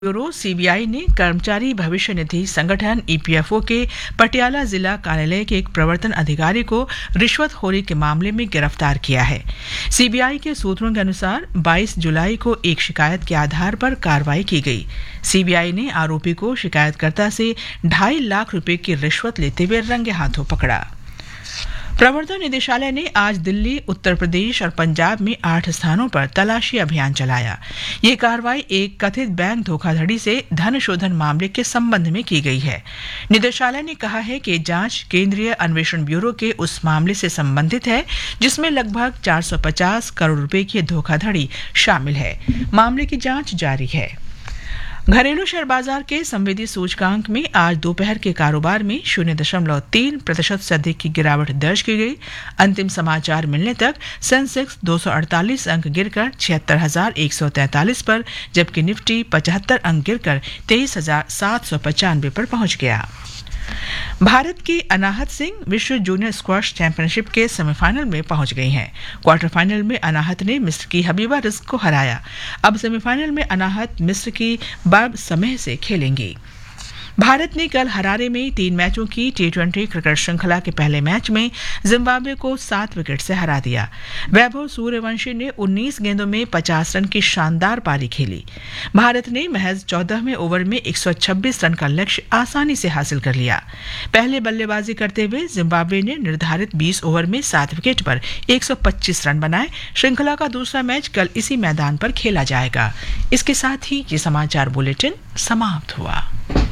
Bureau CBI ने कर्मचारी भविष्य निधि संगठन ईपीएफओ के पटियाला जिला कार्यालय के एक प्रवर्तन अधिकारी को रिश्वतखोरी के मामले में गिरफ्तार किया है। सीबीआई के सूत्रों के अनुसार 22 जुलाई को एक शिकायत के आधार पर कार्रवाई की गई। सीबीआई ने आरोपी को शिकायतकर्ता से 2.5 लाख रुपए की रिश्वत लेते हुए रंगे हाथों पकड़ा। प्रवर्तन निदेशालय ने आज दिल्ली, उत्तर प्रदेश और पंजाब में 8 स्थानों पर तलाशी अभियान चलाया। ये कार्रवाई एक कथित बैंक धोखाधड़ी से धन शोधन मामले के संबंध में की गई है। निदेशालय ने कहा है कि जांच केंद्रीय अन्वेषण ब्यूरो के उस मामले से संबंधित है जिसमें लगभग 450 करोड़ रुपए की धोखाधड़ी शामिल है। मामले की जांच जारी है। घरेलू शेयर बाजार के संवेदी सूचकांक में आज दोपहर के कारोबार में 0.3% से अधिक की गिरावट दर्ज की गई। अंतिम समाचार मिलने तक सेंसेक्स 248 अंक गिरकर 76,143 पर, जबकि निफ्टी 75 अंक गिरकर 23,795 पर पहुंच गया। भारत की अनाहत सिंह विश्व जूनियर स्क्वैश चैंपियनशिप के सेमीफाइनल में पहुंच गई हैं। क्वार्टर फाइनल में अनाहत ने मिस्र की हबीबा रिजक को हराया। अब सेमीफाइनल में अनाहत मिस्र की बार्ब समह से खेलेंगी। भारत ने कल हरारे में 3 मैचों की T20 क्रिकेट श्रृंखला के पहले मैच में जिम्बाब्वे को 7 विकेट से हरा दिया। वैभव सूर्यवंशी ने 19 गेंदों में 50 रन की शानदार पारी खेली। भारत ने महज 14वें ओवर में 126 रन का लक्ष्य आसानी से हासिल कर लिया। पहले बल्लेबाजी करते हुए जिम्बाब्वे ने निर्धारित 20 ओवर में 7 विकेट पर 125 रन बनाए। श्रृंखला का दूसरा मैच कल इसी मैदान पर खेला जाएगा। इसके साथ ही ये समाचार बुलेटिन समाप्त हुआ।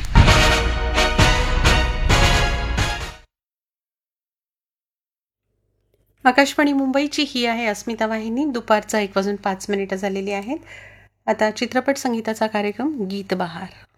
आकाशवाणी मुंबईची ही आहे अस्मिता वाहिनी. दुपारचा 1:05 झालेली आहेत. आता चित्रपट संगीताचा कार्यक्रम गीत बहार.